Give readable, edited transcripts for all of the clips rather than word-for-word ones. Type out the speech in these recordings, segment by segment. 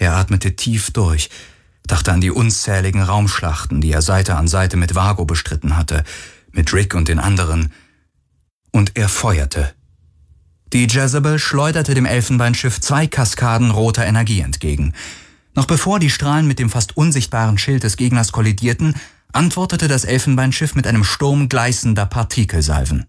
Er atmete tief durch, dachte an die unzähligen Raumschlachten, die er Seite an Seite mit Vago bestritten hatte, mit Rick und den anderen. Und er feuerte. Die Jezebel schleuderte dem Elfenbeinschiff 2 Kaskaden roter Energie entgegen. Noch bevor die Strahlen mit dem fast unsichtbaren Schild des Gegners kollidierten, antwortete das Elfenbeinschiff mit einem Sturm gleißender Partikelsalven.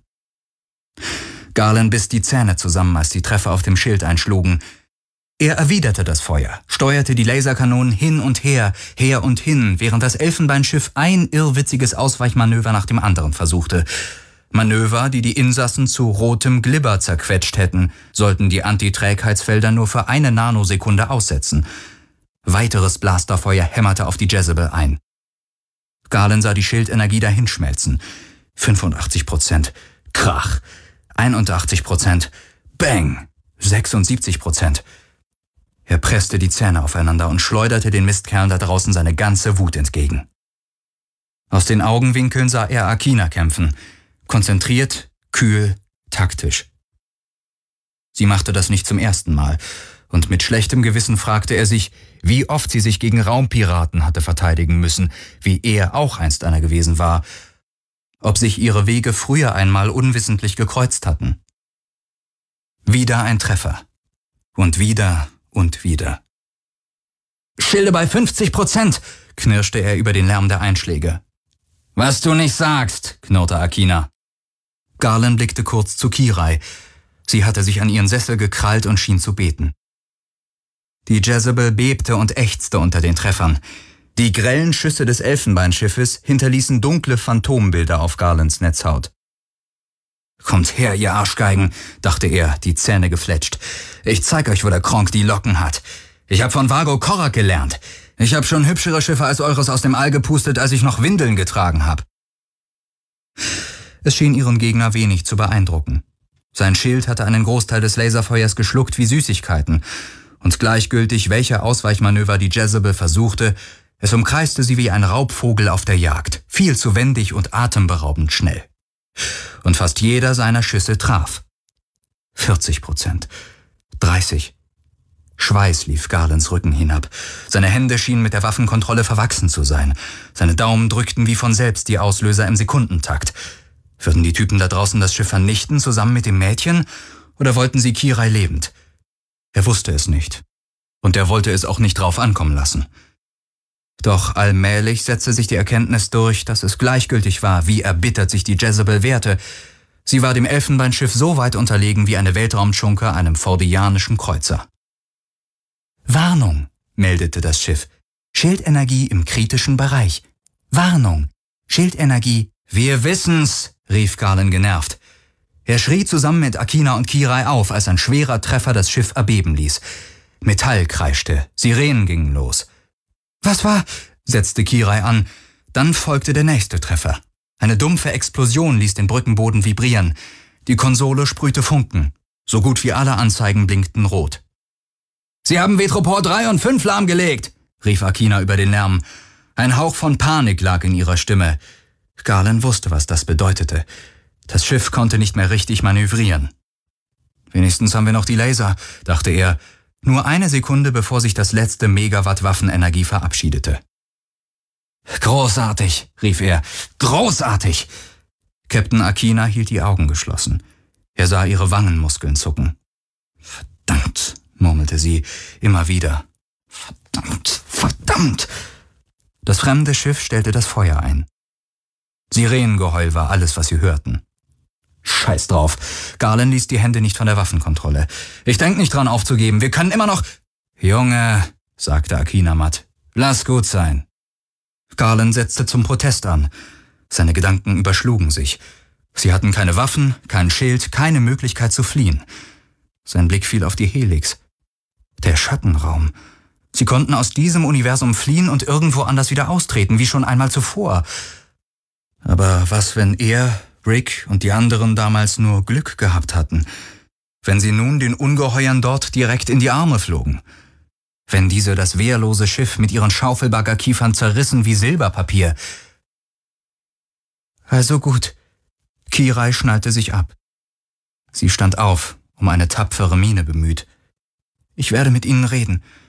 Garland biss die Zähne zusammen, als die Treffer auf dem Schild einschlugen. Er erwiderte das Feuer, steuerte die Laserkanonen hin und her und hin, während das Elfenbeinschiff ein irrwitziges Ausweichmanöver nach dem anderen versuchte. Manöver, die die Insassen zu rotem Glibber zerquetscht hätten, sollten die Antiträgheitsfelder nur für eine Nanosekunde aussetzen. Weiteres Blasterfeuer hämmerte auf die Jezebel ein. Garland sah die Schildenergie dahinschmelzen. 85%. Krach. 81%. Bang. 76%. Er presste die Zähne aufeinander und schleuderte den Mistkerlen da draußen seine ganze Wut entgegen. Aus den Augenwinkeln sah er Akina kämpfen. Konzentriert, kühl, taktisch. Sie machte das nicht zum ersten Mal, und mit schlechtem Gewissen fragte er sich, wie oft sie sich gegen Raumpiraten hatte verteidigen müssen, wie er auch einst einer gewesen war, ob sich ihre Wege früher einmal unwissentlich gekreuzt hatten. Wieder ein Treffer. Und wieder und wieder. »Schilde bei 50%«, knirschte er über den Lärm der Einschläge. »Was du nicht sagst«, knurrte Akina. Garland blickte kurz zu Kirai. Sie hatte sich an ihren Sessel gekrallt und schien zu beten. Die Jezebel bebte und ächzte unter den Treffern. Die grellen Schüsse des Elfenbeinschiffes hinterließen dunkle Phantombilder auf Garlands Netzhaut. »Kommt her, ihr Arschgeigen«, dachte er, die Zähne gefletscht. »Ich zeig euch, wo der Kronk die Locken hat. Ich hab von Vago Korak gelernt. Ich hab schon hübschere Schiffe als eures aus dem All gepustet, als ich noch Windeln getragen hab.« Es schien ihren Gegner wenig zu beeindrucken. Sein Schild hatte einen Großteil des Laserfeuers geschluckt wie Süßigkeiten, und gleichgültig, welche Ausweichmanöver die Jezebel versuchte, es umkreiste sie wie ein Raubvogel auf der Jagd, viel zu wendig und atemberaubend schnell. Und fast jeder seiner Schüsse traf. 40%, 30%. Schweiß lief Garlands Rücken hinab. Seine Hände schienen mit der Waffenkontrolle verwachsen zu sein. Seine Daumen drückten wie von selbst die Auslöser im Sekundentakt. Würden die Typen da draußen das Schiff vernichten, zusammen mit dem Mädchen? Oder wollten sie Kirai lebend? Er wusste es nicht. Und er wollte es auch nicht drauf ankommen lassen. Doch allmählich setzte sich die Erkenntnis durch, dass es gleichgültig war, wie erbittert sich die Jezebel wehrte. Sie war dem Elfenbeinschiff so weit unterlegen wie eine Weltraumschunke einem fordianischen Kreuzer. »Warnung«, meldete das Schiff. »Schildenergie im kritischen Bereich. Warnung. Schildenergie.« »Wir wissen's«, rief Garland genervt. Er schrie zusammen mit Akina und Kirai auf, als ein schwerer Treffer das Schiff erbeben ließ. Metall kreischte, Sirenen gingen los. »Was war?«, setzte Kirai an. Dann folgte der nächste Treffer. Eine dumpfe Explosion ließ den Brückenboden vibrieren. Die Konsole sprühte Funken. So gut wie alle Anzeigen blinkten rot. »Sie haben Vetropor 3 und 5 lahmgelegt«, rief Akina über den Lärm. Ein Hauch von Panik lag in ihrer Stimme. Garland wusste, was das bedeutete. Das Schiff konnte nicht mehr richtig manövrieren. »Wenigstens haben wir noch die Laser«, dachte er, nur eine Sekunde bevor sich das letzte Megawatt Waffenenergie verabschiedete. »Großartig«, rief er, »großartig!« Captain Akina hielt die Augen geschlossen. Er sah ihre Wangenmuskeln zucken. »Verdammt«, murmelte sie, immer wieder. »Verdammt, verdammt!« Das fremde Schiff stellte das Feuer ein. Sirenengeheul war alles, was sie hörten. »Scheiß drauf«, Garland ließ die Hände nicht von der Waffenkontrolle. »Ich denk nicht dran aufzugeben, wir können immer noch...« »Junge«, sagte Akina matt, »lass gut sein.« Garland setzte zum Protest an. Seine Gedanken überschlugen sich. Sie hatten keine Waffen, kein Schild, keine Möglichkeit zu fliehen. Sein Blick fiel auf die Helix. Der Schattenraum. Sie konnten aus diesem Universum fliehen und irgendwo anders wieder austreten, wie schon einmal zuvor. Aber was, wenn er, Rick und die anderen damals nur Glück gehabt hatten? Wenn sie nun den Ungeheuern dort direkt in die Arme flogen? Wenn diese das wehrlose Schiff mit ihren Schaufelbaggerkiefern zerrissen wie Silberpapier? Also gut. Kirai schnallte sich ab. Sie stand auf, um eine tapfere Miene bemüht. »Ich werde mit Ihnen reden.